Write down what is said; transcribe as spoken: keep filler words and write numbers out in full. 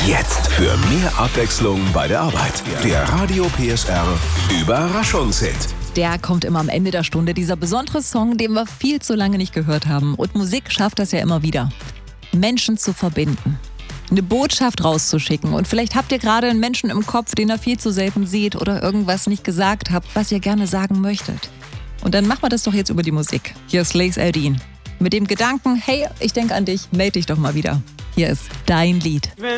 Jetzt für mehr Abwechslung bei der Arbeit. Der Radio P S R Überraschungshit. Der kommt immer am Ende der Stunde, dieser besondere Song, den wir viel zu lange nicht gehört haben. Und Musik schafft das ja immer wieder. Menschen zu verbinden, eine Botschaft rauszuschicken. Und vielleicht habt ihr gerade einen Menschen im Kopf, den ihr viel zu selten seht oder irgendwas nicht gesagt habt, was ihr gerne sagen möchtet. Und dann machen wir das doch jetzt über die Musik. Hier ist Lace Aldin. Mit dem Gedanken, hey, ich denke an dich, melde dich doch mal wieder. Hier ist dein Lied.